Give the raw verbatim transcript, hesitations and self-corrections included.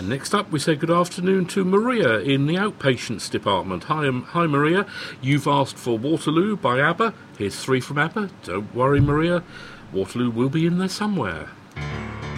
And next up, we say good afternoon to Maria in the outpatients department. Hi, um, hi Maria. You've asked for Waterloo by ABBA. Here's three from ABBA. Don't worry, Maria. Waterloo will be in there somewhere.